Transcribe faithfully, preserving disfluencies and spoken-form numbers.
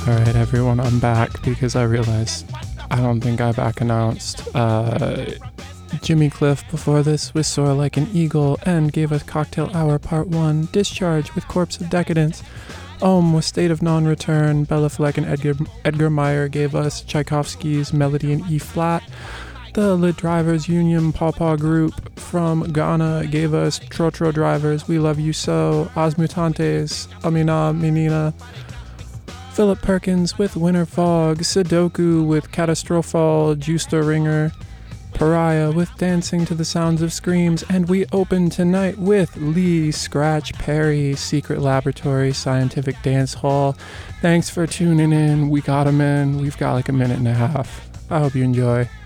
Alright everyone, I'm back because I realized I don't think I back announced. Uh, Jimmy Cliff before this was Soar Like an Eagle and gave us Cocktail Hour Part one, Discharge with Corpse of Decadence, Ohm with State of Non-Return, Bela Fleck and Edgar, Edgar Meyer gave us Tchaikovsky's Melody in E-flat, the Lit Drivers Union Pawpaw Group from Ghana gave us Trotro Drivers, We Love You So, Osmutantes, Amina Menina, Philip Perkins with Winter Fog, Sudoku with Catastrophal, Justa Ringer, Pariah with Dancing to the Sounds of Screams, and we open tonight with Lee Scratch Perry, Secret Laboratory Scientific Dance Hall. Thanks for tuning in. We got 'em in. We've got like a minute and a half. I hope you enjoy.